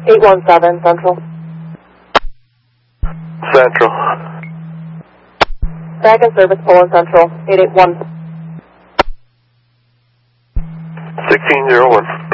817 Central. Central. Back in service, Poland Central, 881. 1601.